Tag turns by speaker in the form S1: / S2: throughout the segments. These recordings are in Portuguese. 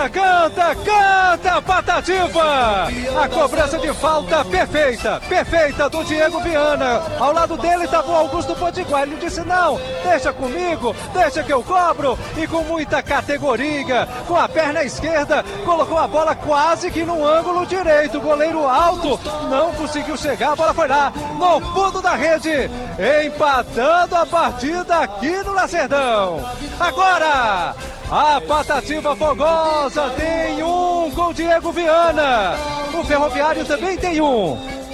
S1: canta, canta, Patativa! A cobrança de falta perfeita do Diego Viana. Ao lado dele estava o Augusto Potiguar. Ele disse: não, deixa comigo, deixa que eu cobro. E com muita categoria, com a perna esquerda, colocou a bola quase que no ângulo direito. O goleiro alto não conseguiu chegar, a bola foi lá no fundo da rede, empatando a partida aqui no Lacerdão. Agora, a Patativa Fogosa tem um com Diego Viana. O Ferroviário também tem um.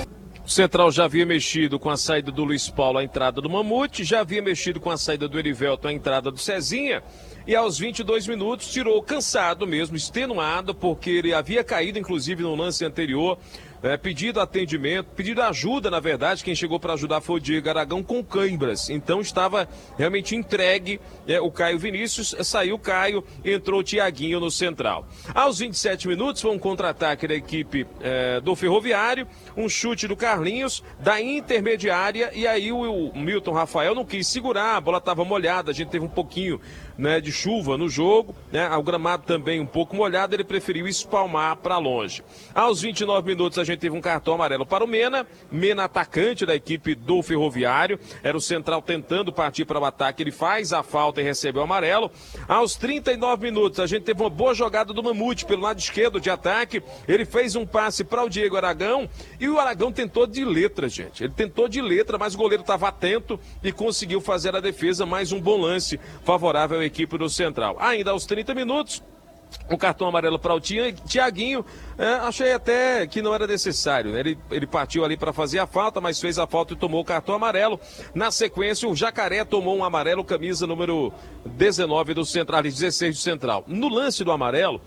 S2: O Central já havia mexido com a saída do Luiz Paulo, a entrada do Mamute, já havia mexido com a saída do Erivelton, a entrada do Cezinha, e aos 22 minutos tirou cansado mesmo, extenuado, porque ele havia caído inclusive no lance anterior, pedido atendimento, pedido ajuda, na verdade. Quem chegou para ajudar foi o Diego Aragão com câimbras, então estava realmente entregue o Caio Vinícius. Saiu o Caio, entrou o Tiaguinho no Central. Aos 27 minutos foi um contra-ataque da equipe do Ferroviário, um chute do Carlinhos da intermediária, e aí o Milton Rafael não quis segurar, a bola estava molhada, a gente teve um pouquinho de chuva no jogo, o gramado também um pouco molhado, ele preferiu espalmar para longe. Aos 29 minutos a gente teve um cartão amarelo para o Mena atacante da equipe do Ferroviário, era o Central tentando partir para o ataque, ele faz a falta e recebeu o amarelo. Aos 39 minutos a gente teve uma boa jogada do Mamute pelo lado esquerdo de ataque, ele fez um passe para o Diego Aragão, e o Aragão tentou de letra, gente, ele tentou de letra, mas o goleiro estava atento e conseguiu fazer a defesa. Mais um bom lance favorável à equipe do Central. Ainda aos 30 minutos, um cartão amarelo para o Tiaguinho. Achei até que não era necessário, né? Ele partiu ali para fazer a falta, mas fez a falta e tomou o cartão amarelo. Na sequência, o Jacaré tomou um amarelo, camisa número 19 do Central, 16 do Central. No lance do amarelo,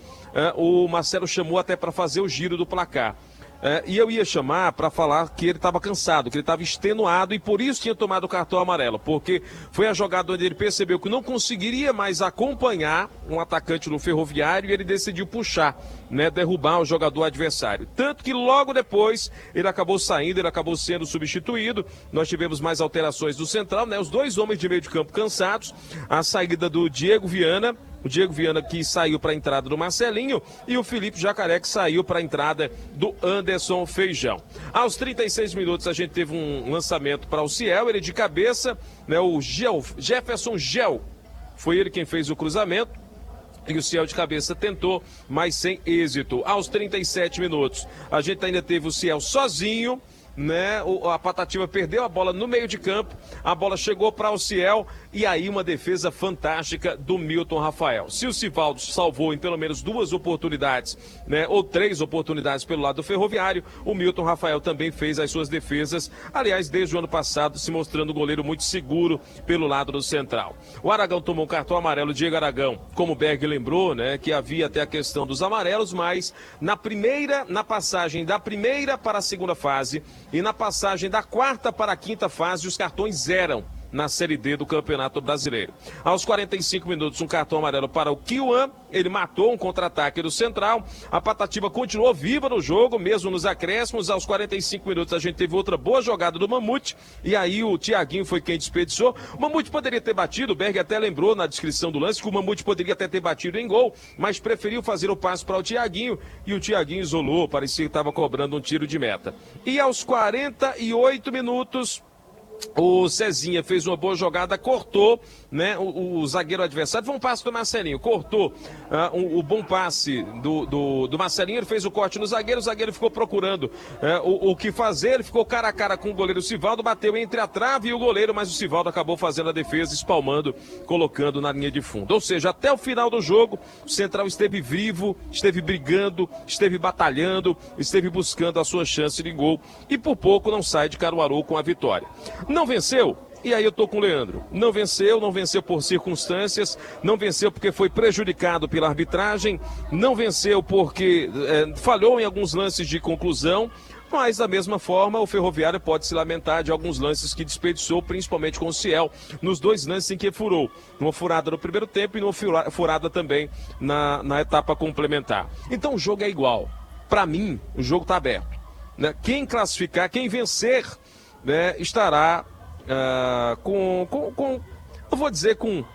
S2: o Marcelo chamou até para fazer o giro do placar. E eu ia chamar para falar que ele estava cansado, que ele estava extenuado e por isso tinha tomado o cartão amarelo, porque foi a jogada onde ele percebeu que não conseguiria mais acompanhar um atacante no Ferroviário e ele decidiu puxar, derrubar o jogador adversário. Tanto que logo depois ele acabou saindo, ele acabou sendo substituído. Nós tivemos mais alterações do Central, os dois homens de meio de campo cansados, a saída do Diego Viana, o Diego Viana que saiu para a entrada do Marcelinho e o Felipe Jacaré que saiu para a entrada do Anderson Feijão. Aos 36 minutos a gente teve um lançamento para o Ciel, ele de cabeça, o Jefferson Gel, foi ele quem fez o cruzamento. E o Ciel de cabeça tentou, mas sem êxito. Aos 37 minutos, a gente ainda teve o Ciel sozinho, a Patativa perdeu a bola no meio de campo, a bola chegou para o Ciel e aí uma defesa fantástica do Milton Rafael. Se o Sivaldo salvou em pelo menos duas oportunidades, ou três oportunidades pelo lado do Ferroviário, o Milton Rafael também fez as suas defesas, aliás, desde o ano passado, se mostrando um goleiro muito seguro pelo lado do Central. O Aragão tomou um cartão amarelo, Diego Aragão, como o Berg lembrou, que havia até a questão dos amarelos, mas na passagem da primeira para a segunda fase, e na passagem da quarta para a quinta fase, os cartões eram na Série D do Campeonato Brasileiro. Aos 45 minutos, um cartão amarelo para o Kiwan, ele matou um contra-ataque do Central, a Patativa continuou viva no jogo, mesmo nos acréscimos. Aos 45 minutos a gente teve outra boa jogada do Mamute, e aí o Tiaguinho foi quem desperdiçou. O Mamute poderia ter batido, o Berg até lembrou na descrição do lance que o Mamute poderia até ter batido em gol, mas preferiu fazer o passe para o Tiaguinho, e o Tiaguinho isolou, parecia que estava cobrando um tiro de meta. E aos 48 minutos, o Cezinha fez uma boa jogada, cortou, o zagueiro adversário, foi um passe do Marcelinho, cortou o bom passe do Marcelinho, ele fez o corte no zagueiro, o zagueiro ficou procurando o que fazer, ele ficou cara a cara com o goleiro Sivaldo, bateu entre a trave e o goleiro, mas o Sivaldo acabou fazendo a defesa, espalmando, colocando na linha de fundo. Ou seja, até o final do jogo, o Central esteve vivo, esteve brigando, esteve batalhando, esteve buscando a sua chance de gol, e por pouco não sai de Caruaru com a vitória. Não venceu? E aí eu tô com o Leandro. Não venceu por circunstâncias, não venceu porque foi prejudicado pela arbitragem, não venceu porque falhou em alguns lances de conclusão, mas da mesma forma o Ferroviário pode se lamentar de alguns lances que desperdiçou, principalmente com o Ciel, nos dois lances em que furou. Uma furada no primeiro tempo e uma furada também na etapa complementar. Então o jogo é igual. Para mim, o jogo tá aberto. Quem classificar, quem vencer, estará eu vou dizer com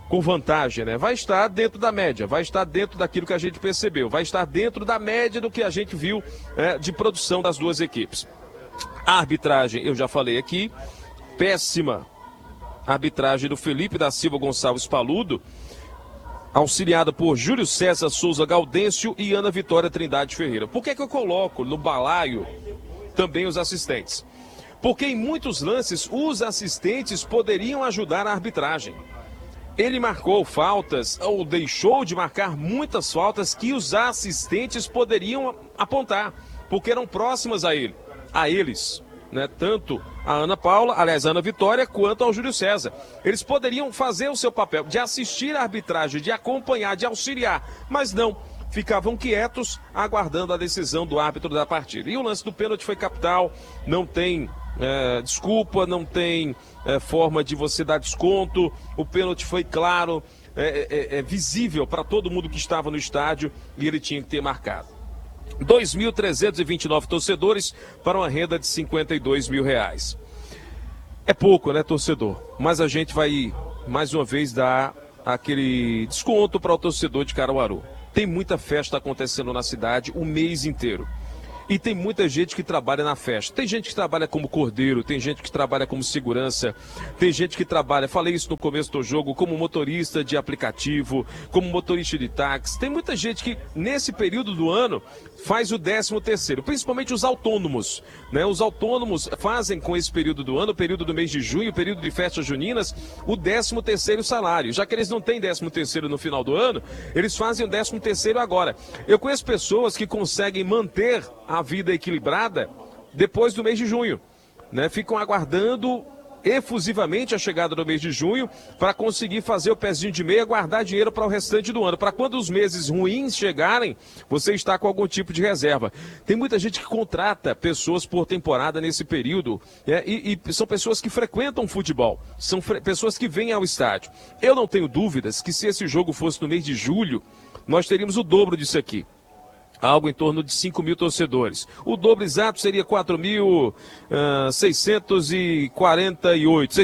S2: com vantagem, né? Vai estar dentro da média, vai estar dentro daquilo que a gente percebeu, vai estar dentro da média do que a gente viu de produção das duas equipes. A arbitragem, eu já falei aqui, péssima arbitragem do Felipe da Silva Gonçalves Paludo, auxiliada por Júlio César Souza Gaudêncio e Ana Vitória Trindade Ferreira. Por que eu coloco no balaio também os assistentes? Porque em muitos lances os assistentes poderiam ajudar a arbitragem. Ele marcou faltas, ou deixou de marcar muitas faltas que os assistentes poderiam apontar, porque eram próximas a eles, né? Tanto a Ana Paula, aliás, a Ana Vitória, quanto ao Júlio César. Eles poderiam fazer o seu papel de assistir a arbitragem, de acompanhar, de auxiliar, mas não, ficavam quietos, aguardando a decisão do árbitro da partida. E o lance do pênalti foi capital, não tem desculpa, não tem forma de você dar desconto, o pênalti foi claro, visível para todo mundo que estava no estádio e ele tinha que ter marcado. 2.329 torcedores para uma renda de R$52 mil. É pouco, né, torcedor? Mas a gente vai, mais uma vez, dar aquele desconto para o torcedor de Caruaru. Tem muita festa acontecendo na cidade o mês inteiro. E tem muita gente que trabalha na festa. Tem gente que trabalha como cordeiro, tem gente que trabalha como segurança, tem gente que trabalha, falei isso no começo do jogo, como motorista de aplicativo, como motorista de táxi. Tem muita gente que, nesse período do ano, faz o 13º, principalmente os autônomos, né? Os autônomos fazem com esse período do ano, o período do mês de junho, o período de festas juninas, o 13º salário. Já que eles não têm 13º no final do ano, eles fazem o 13º agora. Eu conheço pessoas que conseguem manter a vida equilibrada depois do mês de junho, né? Ficam aguardando efusivamente a chegada do mês de junho para conseguir fazer o pezinho de meia, guardar dinheiro para o restante do ano, para quando os meses ruins chegarem, você está com algum tipo de reserva. Tem muita gente que contrata pessoas por temporada nesse período, e são pessoas que frequentam futebol, são pessoas que vêm ao estádio. Eu não tenho dúvidas que se esse jogo fosse no mês de julho, nós teríamos o dobro disso aqui. Algo em torno de 5 mil torcedores. O dobro exato seria 4.648,